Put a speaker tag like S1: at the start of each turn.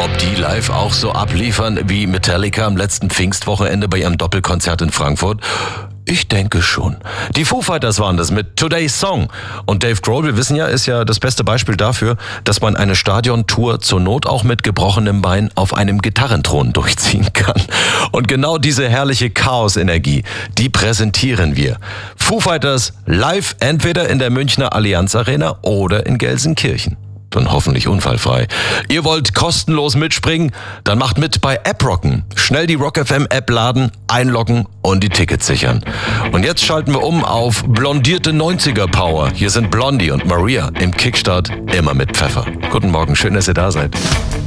S1: Ob die live auch so abliefern wie Metallica am letzten Pfingstwochenende bei ihrem Doppelkonzert in Frankfurt? Ich denke schon. Die Foo Fighters waren das mit Today's Song. Und Dave Grohl, wir wissen ja, ist ja das beste Beispiel dafür, dass man eine Stadiontour zur Not auch mit gebrochenem Bein auf einem Gitarrenthron durchziehen kann. Und genau diese herrliche Chaos-Energie, die präsentieren wir. Foo Fighters live entweder in der Münchner Allianz Arena oder in Gelsenkirchen. Dann hoffentlich unfallfrei. Ihr wollt kostenlos mitspringen? Dann macht mit bei AppRocken. Schnell die Rock FM App laden, einloggen und die Tickets sichern. Und jetzt schalten wir um auf blondierte 90er Power. Hier sind Blondie und Maria im Kickstart immer mit Pfeffer. Guten Morgen, schön, dass ihr da seid.